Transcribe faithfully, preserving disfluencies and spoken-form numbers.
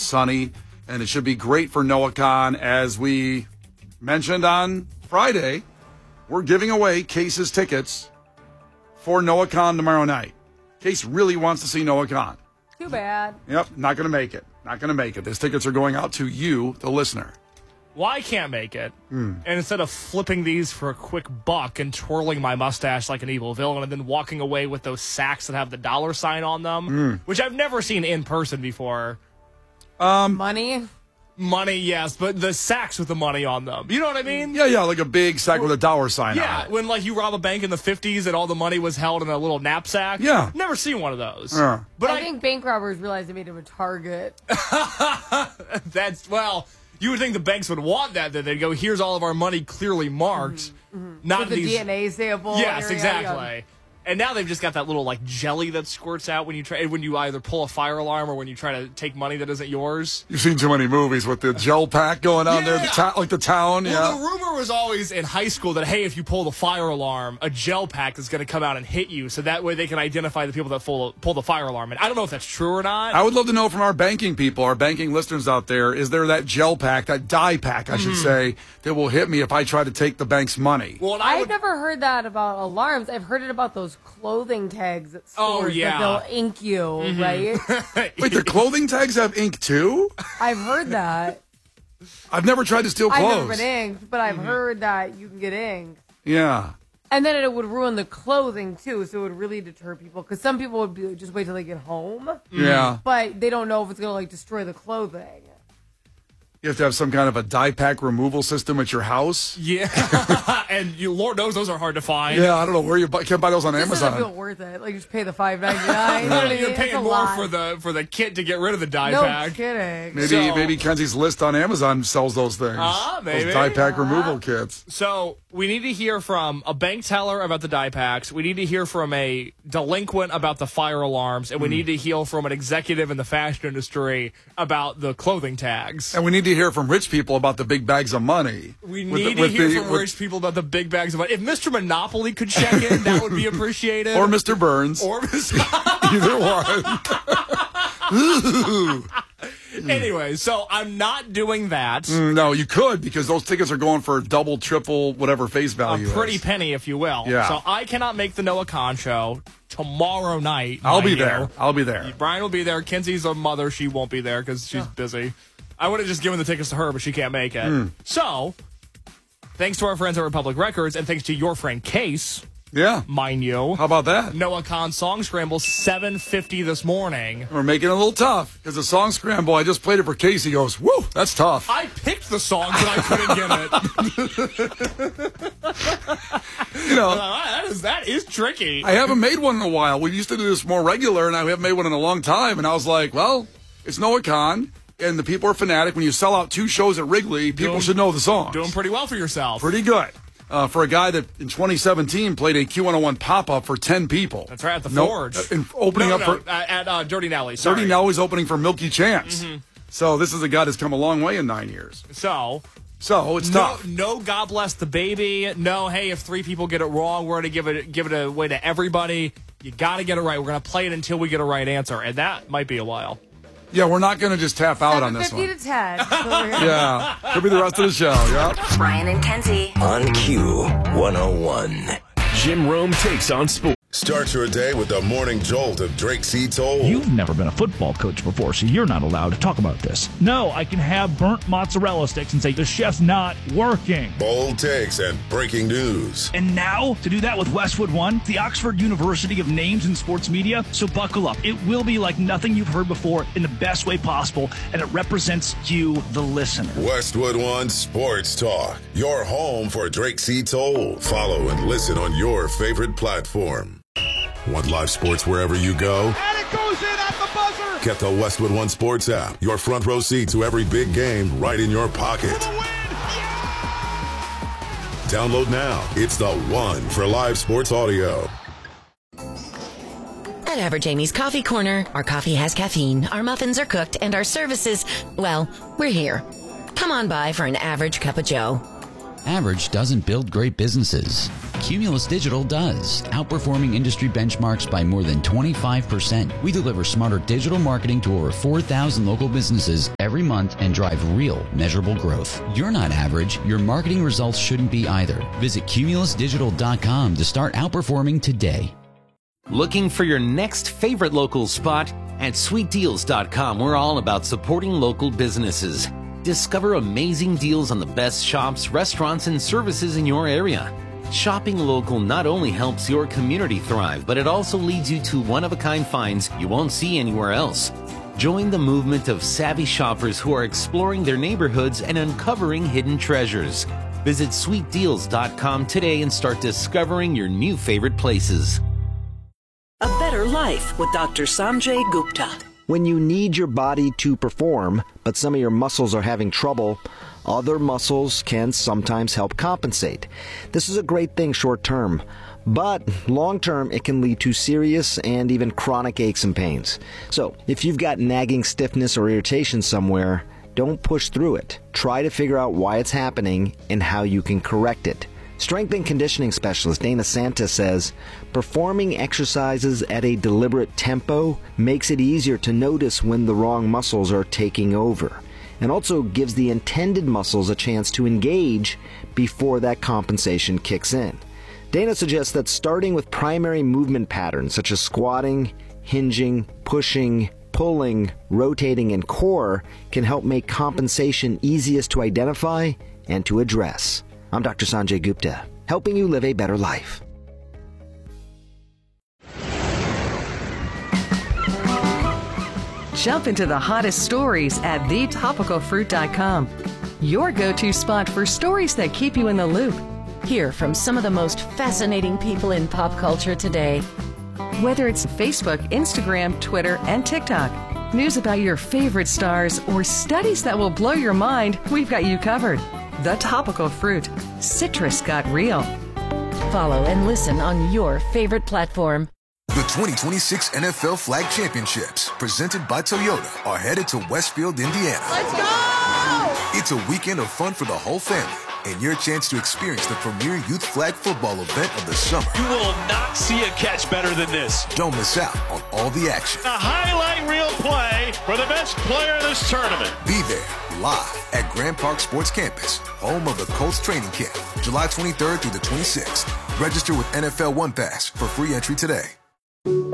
sunny, and it should be great for NoahCon. As we mentioned on Friday, we're giving away Case's tickets for NoahCon tomorrow night. Case really wants to see NoahCon. Too bad. Yep, not going to make it. Not going to make it. These tickets are going out to you, the listener. Well, I can't make it. Mm. And instead of flipping these for a quick buck and twirling my mustache like an evil villain and then walking away with those sacks that have the dollar sign on them, mm. which I've never seen in person before. Um, Money? Money, yes, but the sacks with the money on them. You know what I mean? Yeah, yeah, like a big sack with a dollar sign yeah, on it. when like you rob a bank in the fifties and all the money was held in a little knapsack. Yeah. Never seen one of those. Uh. But I, I think bank robbers realized they made him a target. That's, well, you would think the banks would want that. Then they'd go, here's all of our money clearly marked. Mm-hmm, mm-hmm. Not with the these... D N A sample. Yes, area. exactly. And now they've just got that little like jelly that squirts out when you try when you either pull a fire alarm or when you try to take money that isn't yours. You've seen too many movies with the gel pack going on Yeah. there, the ta- like the town. Well, yeah. the rumor was always in high school that, hey, if you pull the fire alarm, a gel pack is going to come out and hit you, so that way they can identify the people that pull, pull the fire alarm. And I don't know if that's true or not. I would love to know from our banking people, our banking listeners out there, is there that gel pack, that dye pack, I should Mm. say, that will hit me if I try to take the bank's money? Well, and I I've would, never heard that about alarms. I've heard it about those clothing tags at Oh, stores yeah. that they'll ink you, Mm-hmm. right? Wait, the clothing tags have ink too? I've heard that. I've never tried to steal I've clothes. never been inked, but I've Mm-hmm. heard that you can get inked. Yeah. And then it would ruin the clothing, too, so it would really deter people. Because some people would be, just wait till they get home, Yeah. but they don't know if it's going to, like, destroy the clothing. You have to have some kind of a dye pack removal system at your house. yeah, and you, Lord knows those are hard to find. Yeah, I don't know where you buy, can't buy those on This doesn't feel Amazon. worth it. Like, just pay the five ninety-nine. You know what I mean? You're It's paying a more lot. for the for the kit to get rid of the dye No pack. kidding. Maybe So- maybe Kenzie's List on Amazon sells those things. Ah, maybe. Those dye pack Ah. removal kits. So we need to hear from a bank teller about the dye packs. We need to hear from a delinquent about the fire alarms, and we need to hear from an executive in the fashion industry about the clothing tags. And we need to hear from rich people about the big bags of money. We With need the- to with hear the- from with- rich people about the big bags of money. If Mister Monopoly could check in, that would be appreciated. Or Mister Burns. Or Mister Either one. Ooh. Anyway, so I'm not doing that. Mm, No, you could, because those tickets are going for double, triple, whatever face A value pretty is. penny, if you will. Yeah. So I cannot make the Noah Khan show tomorrow night. I'll be mind you. there. I'll be there. Brian will be there. Kenzie's a mother. She won't be there because she's busy. I would have just given the tickets to her, but she can't make it. Mm. So, thanks to our friends at Republic Records, and thanks to your friend Case, Yeah. mind you, How about that? Noah Khan Song Scramble seven fifty this morning. We're making it a little tough, because the song scramble, I just played it for Casey, goes, woo, that's tough. I picked the song, but I couldn't get it. You know, that, is, that is tricky. I haven't made one in a while. We used to do this more regular, and I haven't made one in a long time. And I was like, well, it's Noah Khan, and the people are fanatic. When you sell out two shows at Wrigley, people Doing- should know the songs. Doing pretty well for yourself. Pretty good. Uh, for a guy that in twenty seventeen played a Q one oh one pop-up for ten people. That's right, at the No- Forge. uh, and opening no, up no, for uh, at uh, Dirty Nelly. Sorry. Dirty Nelly's opening for Milky Chance. Mm-hmm. So this is a guy that's come a long way in nine years. So, So it's no, tough. no, God bless the baby. No, hey, if three people get it wrong, we're going to give it give it away to everybody. You got to get it right. We're going to play it until we get a right answer, and that might be a while. Yeah, we're not going to just tap out on this seven one. fifty to ten. So we're gonna- Yeah, could be the rest of the show. Yeah. Brian and Kenzie. On Q one oh one. Jim Rome takes on sports. Start your day with the morning jolt of Drake C. Toll. You've never been a football coach before, so you're not allowed to talk about this. No, I can have burnt mozzarella sticks and say, the chef's not working. Bold takes and breaking news. And now, to do that with Westwood One, the Oxford University of names in sports media, so buckle up. It will be like nothing you've heard before in the best way possible, and it represents you, the listener. Westwood One Sports Talk. Your home for Drake C. Toll. Follow and listen on your favorite platform. Want live sports wherever you go? And it goes in at the buzzer. Get the Westwood One Sports app. Your front row seat to every big game right in your pocket. For the win. Yeah. Download now. It's the one for live sports audio. At Average Amy's Coffee Corner, our coffee has caffeine, our muffins are cooked, and our services, well, we're here. Come on by for an average cup of joe. Average doesn't build great businesses. Cumulus Digital does, outperforming industry benchmarks by more than twenty-five percent. We deliver smarter digital marketing to over four thousand local businesses every month and drive real, measurable growth. You're not average. Your marketing results shouldn't be either. Visit cumulus digital dot com to start outperforming today. Looking for your next favorite local spot? At sweet deals dot com, we're all about supporting local businesses. Discover amazing deals on the best shops, restaurants, and services in your area. Shopping local not only helps your community thrive, but it also leads you to one-of-a-kind finds you won't see anywhere else. Join the movement of savvy shoppers who are exploring their neighborhoods and uncovering hidden treasures. Visit sweet deals dot com today and start discovering your new favorite places. A better life with Doctor Sanjay Gupta. When you need your body to perform, but some of your muscles are having trouble, other muscles can sometimes help compensate. This is a great thing short term, but long term it can lead to serious and even chronic aches and pains. So if you've got nagging stiffness or irritation somewhere, don't push through it. Try to figure out why it's happening and how you can correct it. Strength and conditioning specialist Dana Santa says, performing exercises at a deliberate tempo makes it easier to notice when the wrong muscles are taking over, and also gives the intended muscles a chance to engage before that compensation kicks in. Dana suggests that starting with primary movement patterns such as squatting, hinging, pushing, pulling, rotating, and core can help make compensation easiest to identify and to address. I'm Doctor Sanjay Gupta, helping you live a better life. Jump into the hottest stories at the topical fruit dot com. Your go-to spot for stories that keep you in the loop. Hear from some of the most fascinating people in pop culture today. Whether it's Facebook, Instagram, Twitter, and TikTok, news about your favorite stars, or studies that will blow your mind, we've got you covered. The Topical Fruit. Citrus got real. Follow and listen on your favorite platform. The twenty twenty-six N F L Flag Championships, presented by Toyota, are headed to Westfield, Indiana. Let's go! It's a weekend of fun for the whole family, and your chance to experience the premier youth flag football event of the summer. You will not see a catch better than this. Don't miss out on all the action. A highlight reel play for the best player of this tournament. Be there, live at Grand Park Sports Campus, home of the Colts training camp, July twenty-third through the twenty-sixth. Register with N F L One Pass for free entry today.